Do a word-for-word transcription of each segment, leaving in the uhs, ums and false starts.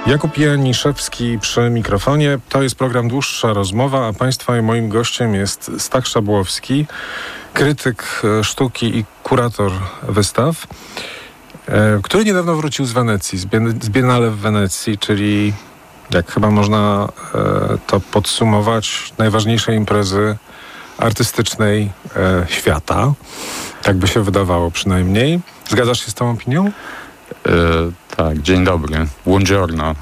Jakub Janiszewski przy mikrofonie. To jest program Dłuższa Rozmowa, a Państwa i moim gościem jest Stach Szabłowski, krytyk sztuki i kurator wystaw, który niedawno wrócił z Wenecji, z Biennale w Wenecji, czyli, jak chyba można to podsumować, najważniejszej imprezy artystycznej świata. Tak by się wydawało przynajmniej. Zgadzasz się z tą opinią? E, tak, dzień dobry. Buongiorno.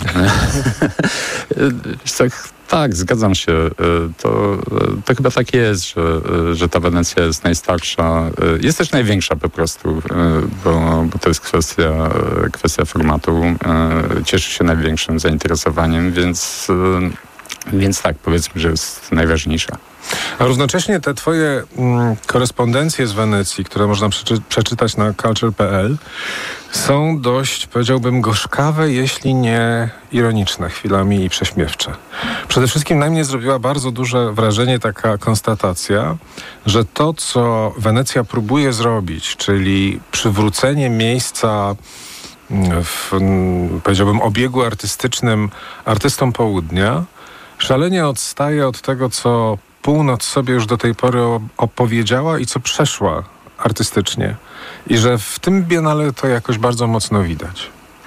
tak, tak, zgadzam się. To, to chyba tak jest, że, że ta Wenecja jest najstarsza. Jest też największa po prostu, bo, bo to jest kwestia, kwestia formatu. Cieszy się największym zainteresowaniem, więc, więc tak, powiedzmy, że jest najważniejsza. A równocześnie te twoje mm, korespondencje z Wenecji, które można przeczy- przeczytać na culture kropka p l, są dość, powiedziałbym, gorzkawe, jeśli nie ironiczne chwilami i prześmiewcze. Przede wszystkim na mnie zrobiła bardzo duże wrażenie taka konstatacja, że to, co Wenecja próbuje zrobić, czyli przywrócenie miejsca w, powiedziałbym, obiegu artystycznym artystom południa, szalenie odstaje od tego, co północ sobie już do tej pory opowiedziała i co przeszła artystycznie. I że w tym Biennale to jakoś bardzo mocno widać.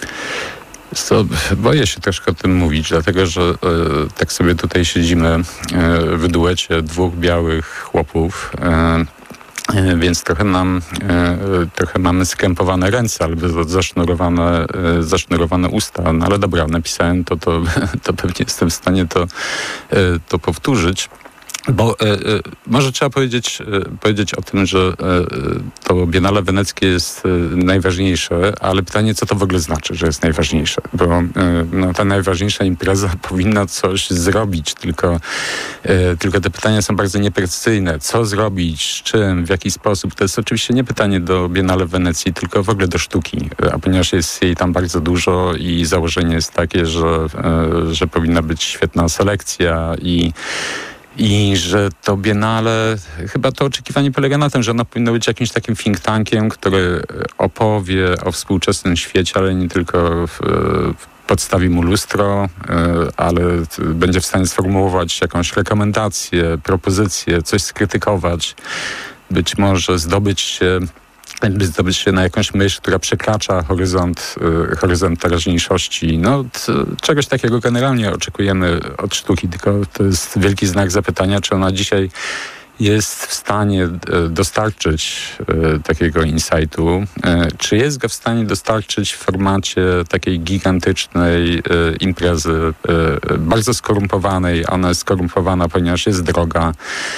So, boję się troszkę o tym mówić, dlatego że e, tak sobie tutaj siedzimy e, w duecie dwóch białych chłopów, e, e, więc trochę nam e, trochę mamy skrępowane ręce albo zasznurowane, e, zasznurowane usta. No ale dobra, napisałem to, to, to pewnie jestem w stanie to, e, to powtórzyć. Bo e, e, może trzeba powiedzieć, e, powiedzieć o tym, że e, to Biennale Weneckie jest e, najważniejsze, ale pytanie, co to w ogóle znaczy, że jest najważniejsze? Bo e, no, ta najważniejsza impreza powinna coś zrobić, tylko, e, tylko te pytania są bardzo nieprecyzyjne. Co zrobić, z czym, w jaki sposób? To jest oczywiście nie pytanie do Biennale w Wenecji, tylko w ogóle do sztuki, a ponieważ jest jej tam bardzo dużo i założenie jest takie, że, e, że powinna być świetna selekcja i I że to Biennale, chyba to oczekiwanie polega na tym, że ono powinno być jakimś takim think tankiem, który opowie o współczesnym świecie, ale nie tylko w, w podstawi mu lustro, ale będzie w stanie sformułować jakąś rekomendację, propozycję, coś skrytykować, być może zdobyć się by zdobyć się na jakąś myśl, która przekracza horyzont, y, horyzont teraźniejszości. No, t, czegoś takiego generalnie oczekujemy od sztuki, tylko to jest wielki znak zapytania, czy ona dzisiaj jest w stanie y, dostarczyć y, takiego insightu, y, czy jest go w stanie dostarczyć w formacie takiej gigantycznej y, imprezy, y, bardzo skorumpowanej. Ona jest skorumpowana, ponieważ jest droga.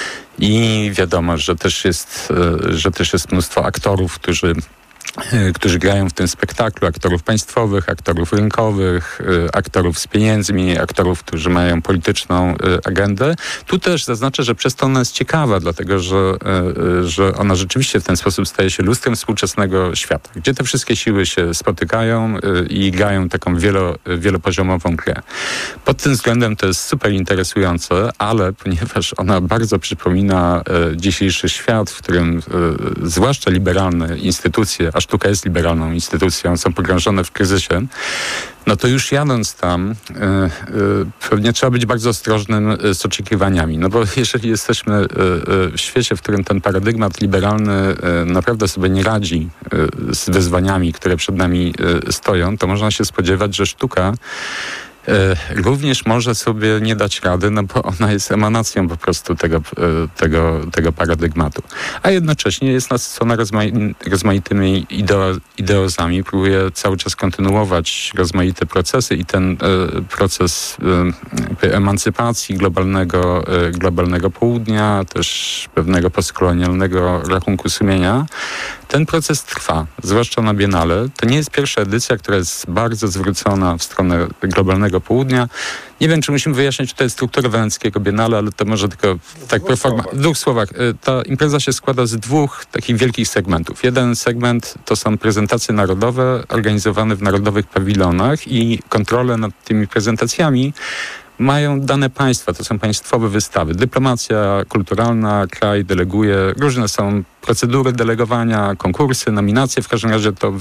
I wiadomo, że też jest, że też jest mnóstwo aktorów, którzy, którzy grają w tym spektaklu, aktorów państwowych, aktorów rynkowych, aktorów z pieniędzmi, aktorów, którzy mają polityczną agendę. Tu też zaznaczę, że przez to ona jest ciekawa, dlatego że, że ona rzeczywiście w ten sposób staje się lustrem współczesnego świata, gdzie te wszystkie siły się spotykają i grają taką wielo, wielopoziomową grę. Pod tym względem to jest super interesujące, ale ponieważ ona bardzo przypomina dzisiejszy świat, w którym zwłaszcza liberalne instytucje, a sztuka jest liberalną instytucją, są pogrążone w kryzysie, no to już jadąc tam, y, y, pewnie trzeba być bardzo ostrożnym z oczekiwaniami. No bo jeżeli jesteśmy y, y, w świecie, w którym ten paradygmat liberalny y, naprawdę sobie nie radzi y, z wyzwaniami, które przed nami y, stoją, to można się spodziewać, że sztuka również może sobie nie dać rady, no bo ona jest emanacją po prostu tego, tego, tego paradygmatu. A jednocześnie jest nasycona rozmai- rozmaitymi ideo- ideozami, próbuje cały czas kontynuować rozmaite procesy i ten y, proces y, emancypacji globalnego, y, globalnego południa, też pewnego postkolonialnego rachunku sumienia, ten proces trwa, zwłaszcza na Biennale. To nie jest pierwsza edycja, która jest bardzo zwrócona w stronę globalnego południa. Nie wiem, czy musimy wyjaśnić, czy to jest struktura weneckiego Biennale, ale to może tylko tak pro forma. W dwóch słowach. Ta impreza się składa z dwóch takich wielkich segmentów. Jeden segment to są prezentacje narodowe organizowane w narodowych pawilonach i kontrolę nad tymi prezentacjami mają dane państwa, to są państwowe wystawy. Dyplomacja kulturalna, kraj deleguje, różne są procedury delegowania, konkursy, nominacje, w każdym razie to